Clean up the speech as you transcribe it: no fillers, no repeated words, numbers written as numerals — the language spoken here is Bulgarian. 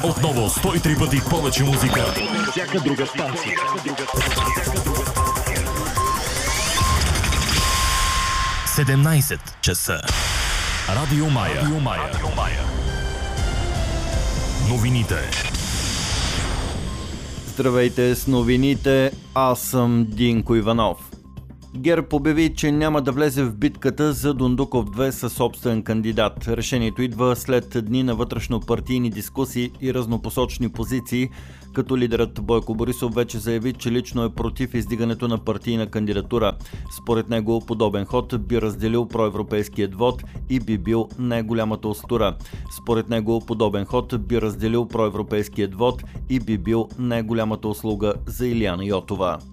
Отново 103 пъти повече музика. Всяка друга станция. 17 часа. Радио Мая. Новините. Здравейте с новините, аз съм Динко Иванов. ГЕРБ обяви, че няма да влезе в битката за Дондуков 2 със собствен кандидат. Решението идва след дни на вътрешно-партийни дискусии и разнопосочни позиции, като лидерът Бойко Борисов вече заяви, че лично е против издигането на партийна кандидатура. Според него подобен ход би разделил проевропейският вод и би бил най-голямата остура. Според него подобен ход би разделил проевропейският вод и би бил най-голямата услуга за Илияна Йотова.